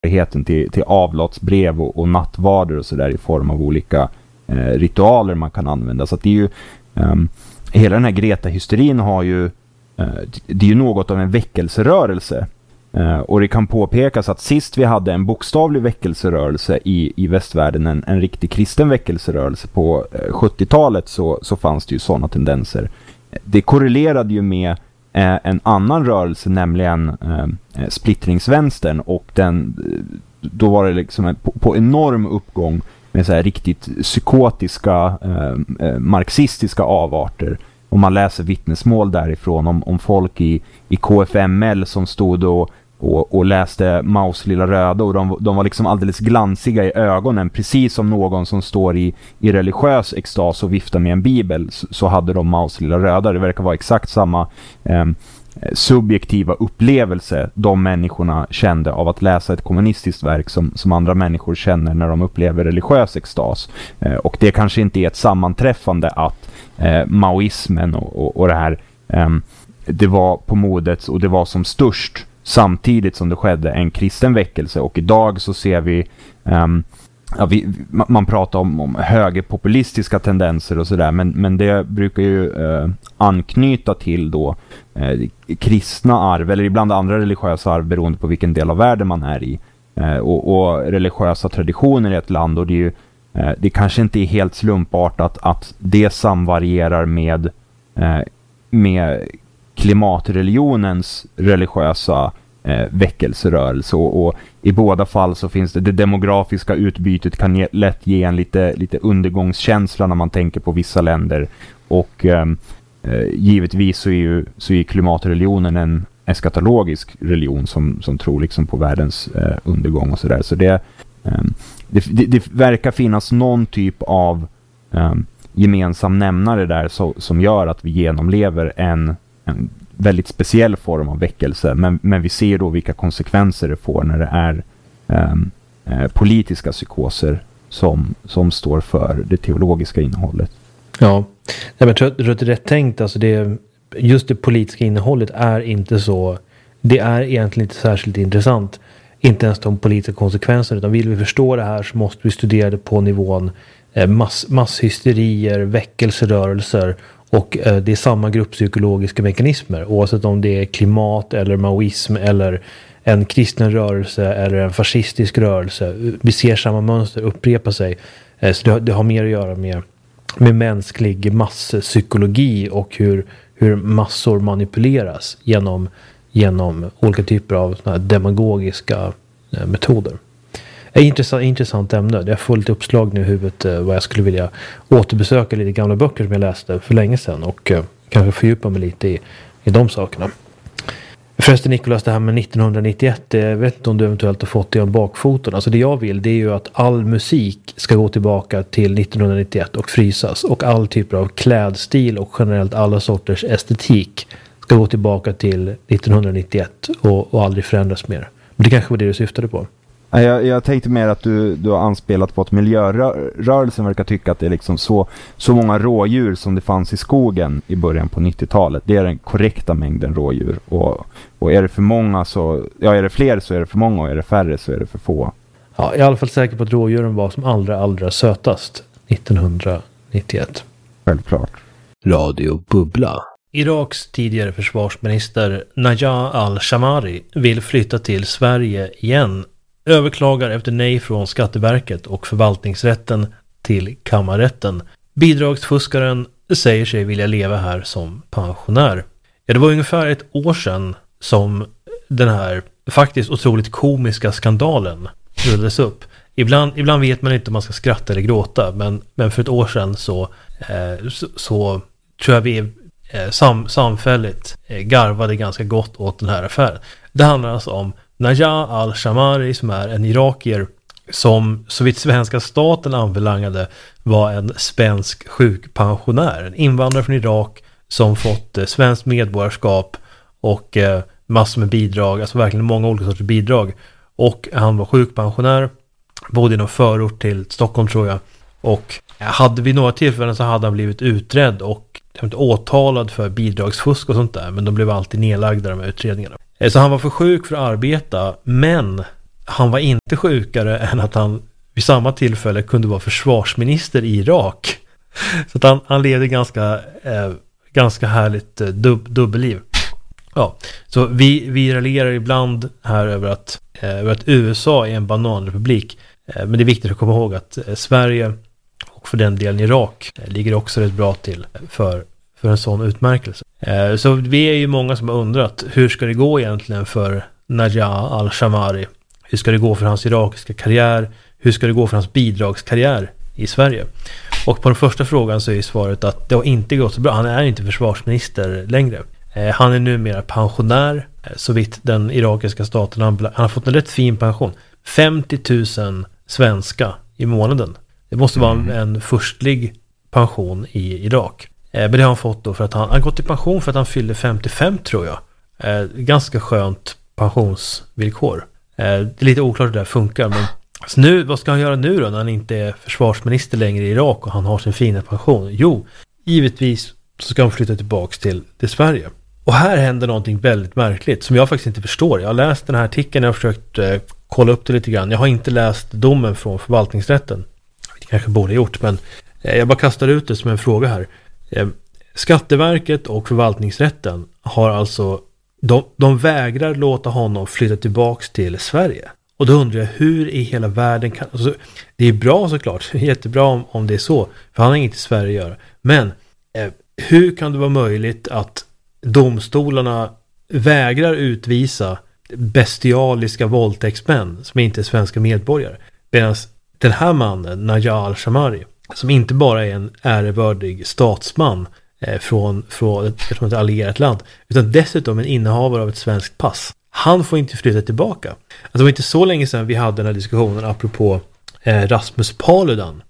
till avlatsbrev och nattvarder och sådär i form av olika ritualer man kan använda. Så att det är ju hela den här Greta-hysterin har ju det är ju något av en väckelserörelse. Och det kan påpekas att sist vi hade en bokstavlig väckelserörelse i västvärlden, en riktig kristen väckelserörelse på 70-talet, så fanns det ju sådana tendenser. Det korrelerade ju med en annan rörelse, nämligen splittringsvänstern, och då var det liksom på enorm uppgång med så här riktigt psykotiska marxistiska avarter. Om man läser vittnesmål därifrån om folk i KFML som stod och läste Maos lilla röda, och de var liksom alldeles glansiga i ögonen, precis som någon som står i religiös extas och viftar med en bibel, så hade de Maos lilla röda. Det verkar vara exakt samma subjektiva upplevelse de människorna kände av att läsa ett kommunistiskt verk som andra människor känner när de upplever religiös extas. Och det kanske inte är ett sammanträffande att maoismen och det här det var på modet och det var som störst samtidigt som det skedde en kristen väckelse. Och idag så ser vi man pratar om högerpopulistiska tendenser och sådär, men det brukar ju anknyta till då kristna arv, eller ibland andra religiösa arv beroende på vilken del av världen man är i, och religiösa traditioner i ett land. Och det kanske inte är helt slumpartat att det samvarierar med klimatreligionens religiösa väckelserörelse, och i båda fall så finns det demografiska utbytet kan lätt ge en lite undergångskänsla när man tänker på vissa länder, och givetvis så är klimatreligionen en eskatologisk religion som tror liksom på världens undergång och sådär. Så det verkar finnas någon typ av gemensam nämnare där som gör att vi genomlever en väldigt speciell form av väckelse, men vi ser då vilka konsekvenser det får när det är politiska psykoser som står för det teologiska innehållet. Ja, jag tror att det är rätt tänkt. Alltså just det politiska innehållet är inte så, det är egentligen inte särskilt intressant, inte ens de politiska konsekvenserna, utan vill vi förstå det här så måste vi studera det på nivån masshysterier, väckelserörelser. Och det är samma grupppsykologiska mekanismer, oavsett om det är klimat eller maoism eller en kristen rörelse eller en fascistisk rörelse. Vi ser samma mönster upprepa sig. Så det har mer att göra med mänsklig masspsykologi och hur massor manipuleras genom olika typer av såna här demagogiska metoder. Ett intressant ämne. Jag får lite uppslag nu i huvudet vad jag skulle vilja återbesöka lite gamla böcker som jag läste för länge sedan och kanske fördjupa mig lite i de sakerna. Förresten Nicolas, det här med 1991, jag vet inte om du eventuellt har fått det om bakfoten. Alltså det jag vill, det är ju att all musik ska gå tillbaka till 1991 och frysas, och all typer av klädstil och generellt alla sorters estetik ska gå tillbaka till 1991 och aldrig förändras mer. Men det kanske var det du syftade på. Jag tänkte mer att du har anspelat på att miljörörelsen verkar tycka att det är liksom så många rådjur som det fanns i skogen i början på 90-talet. Det är den korrekta mängden rådjur. Och är det för många så, är det fler så är det för många, och är det färre så är det för få. Ja, jag är i alla fall säker på att rådjuren var som allra sötast 1991. Självklart. Radio Bubbla. Iraks tidigare försvarsminister Najah al-Shamari vill flytta till Sverige igen. Överklagar efter nej från Skatteverket och förvaltningsrätten till kammarrätten. Bidragsfuskaren säger sig vilja leva här som pensionär. Ja, det var ungefär ett år sedan som den här faktiskt otroligt komiska skandalen rullades upp. Ibland vet man inte om man ska skratta eller gråta, men för ett år sedan så tror jag vi samfälligt garvade ganska gott åt den här affären. Det handlar alltså om Najah al-Shamari, som är en irakier som så vitt svenska staten anbelangade var en svensk sjukpensionär. En invandrare från Irak som fått svenskt medborgarskap och massor med bidrag, alltså verkligen många olika sorters bidrag. Och han var sjukpensionär, bodde i någon förort till Stockholm tror jag. Och hade vid några tillfällen så hade han blivit utredd och åtalad för bidragsfusk och sånt där, men de blev alltid nedlagda de här utredningarna. Så han var för sjuk för att arbeta, men han var inte sjukare än att han vid samma tillfälle kunde vara försvarsminister i Irak. Så att han levde ganska härligt dubbelliv. Ja, så vi raljerar ibland här över att USA är en bananrepublik. Men det är viktigt att komma ihåg att Sverige och för den delen Irak ligger också rätt bra till för en sån utmärkelse. Så vi är ju många som har undrat, hur ska det gå egentligen för Najah al-Shamari? Hur ska det gå för hans irakiska karriär? Hur ska det gå för hans bidragskarriär i Sverige? Och på den första frågan så är svaret att det har inte gått så bra. Han är inte försvarsminister längre. Han är numera pensionär, så vitt den irakiska staten. Han har fått en rätt fin pension. 50 000 svenska i månaden. Det måste vara en förstlig pension i Irak. Men det har han fått då för att han har gått i pension för att han fyllde 55, tror jag. Ganska skönt pensionsvillkor. Det är lite oklart hur det där funkar, men så nu, vad ska han göra nu då när han inte är försvarsminister längre i Irak och han har sin fina pension? Jo, givetvis så ska han flytta tillbaks till Sverige. Och här händer någonting väldigt märkligt som jag faktiskt inte förstår. Jag har läst den här artikeln, jag har försökt kolla upp det lite grann. Jag har inte läst domen från förvaltningsrätten. Det kanske borde ha gjort, men jag bara kastar ut det som en fråga här. Skatteverket och förvaltningsrätten har alltså, de vägrar låta honom flytta tillbaks till Sverige. Och då undrar jag, hur i hela världen kan... Alltså, det är bra såklart, jättebra om det är så, för han har inget i Sverige att göra. Men hur kan det vara möjligt att domstolarna vägrar utvisa bestialiska våldtäktsmän som inte är svenska medborgare? Medan den här mannen, Najah al-Shamari, som inte bara är en ärevördig statsman från ett allierat land, utan dessutom en innehavare av ett svenskt pass. Han får inte flytta tillbaka. Alltså, det var inte så länge sedan vi hade den här diskussionen apropå Rasmus Paludan,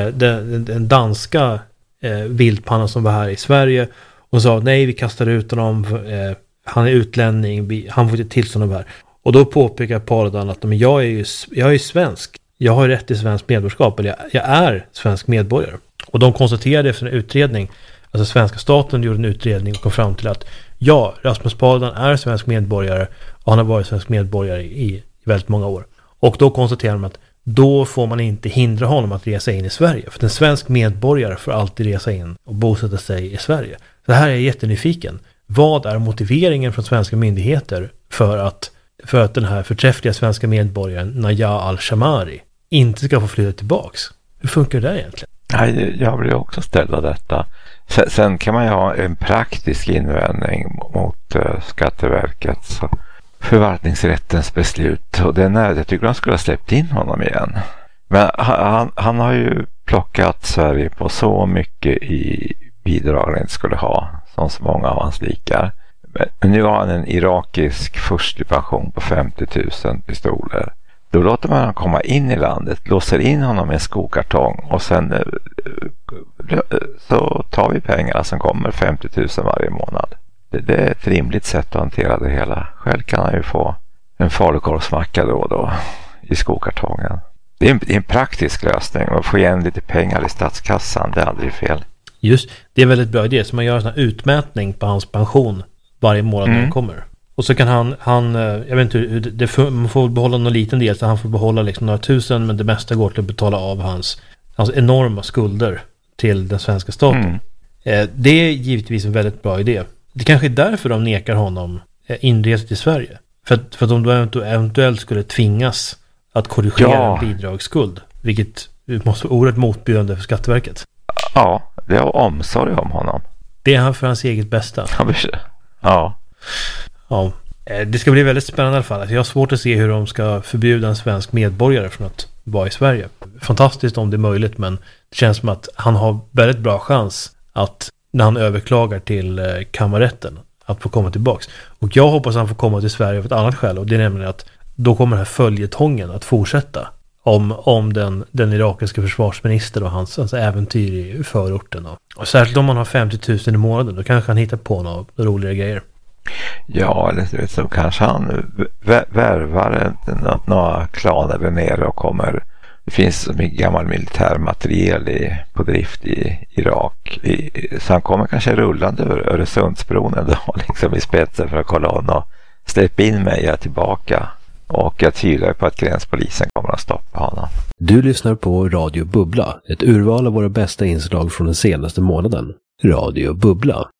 den danska vildpannan som var här i Sverige och sa nej, vi kastar ut honom, han är utlänning, han får inte tillstånd av här. Och då påpekar Paludan att men jag är ju svensk. Jag har rätt till svensk medborgarskap, eller jag är svensk medborgare. Och de konstaterade efter en utredning, alltså svenska staten gjorde en utredning och kom fram till att ja, Rasmus Paludan är svensk medborgare och han har varit svensk medborgare i väldigt många år. Och då konstaterar de att då får man inte hindra honom att resa in i Sverige. För en svensk medborgare får alltid resa in och bosätta sig i Sverige. Så det här är jag jättenyfiken. Vad är motiveringen från svenska myndigheter för att den här förträffliga svenska medborgaren Najah al-Shamari inte ska få flytta tillbaks? Hur funkar det egentligen? Jag vill också ställa detta. Sen kan man ju ha en praktisk invändning mot Skatteverkets förvaltningsrättens beslut. Och jag tycker de skulle ha släppt in honom igen. Men han har ju plockat Sverige på så mycket i bidrag han inte skulle ha, som så många av hans likar. Men nu har han en irakisk förstepension på 50 000 pistoler. Då låter man honom komma in i landet, låser in honom i en skokartong och sen så tar vi pengarna som kommer, 50 000 varje månad. Det är ett rimligt sätt att hantera det hela. Själv kan han ju få en falukorvsmacka då och då i skokartongen. Det är en praktisk lösning. Man får igen lite pengar i statskassan, det är aldrig fel. Just, det är en väldigt bra idé. Så man gör en sån här utmätning på hans pension varje månad när den kommer. Och så kan han jag vet inte hur, man får behålla någon liten del, så han får behålla liksom några tusen, men det mesta går till att betala av hans enorma skulder till den svenska staten. Det är givetvis en väldigt bra idé. Det kanske är därför de nekar honom inresa till Sverige. För att de då eventuellt skulle tvingas att korrigera en bidragsskuld, vilket måste vara oerhört motbjudande för Skatteverket. Ja, det är omsorg om honom. Det är han för hans eget bästa. Ja. Ja, det ska bli väldigt spännande i alla fall. Jag har svårt att se hur de ska förbjuda en svensk medborgare från att vara i Sverige. Fantastiskt om det är möjligt, men det känns som att han har väldigt bra chans att, när han överklagar till kammarrätten, att få komma tillbaks. Och jag hoppas att han får komma till Sverige av ett annat skäl, och det är nämligen att då kommer den här följetongen att fortsätta om den irakiska försvarsministern och hans äventyr i förorten. Och särskilt om man har 50 000 i månaden, då kanske han hittar på några roliga grejer. Ja, eller så kanske han värvar några klaner där nere och kommer. Det finns så mycket gammal militärmateriel på drift i Irak. Så han kommer kanske rullande över Öresundsbron då, liksom i spetsen för att kolla om och släppa in mig tillbaka. Och jag tvivlar på att gränspolisen kommer att stoppa honom. Du lyssnar på Radio Bubbla, ett urval av våra bästa inslag från den senaste månaden. Radio Bubbla.